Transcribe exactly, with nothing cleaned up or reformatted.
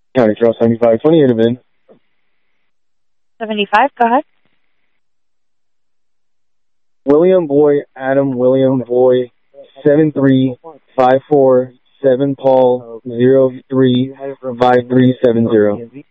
County Trail seventy-five twenty-eight, event. seventy-five, go ahead. William Boy, Adam William Boy, seven three five four seven Paul zero three five three seven zero.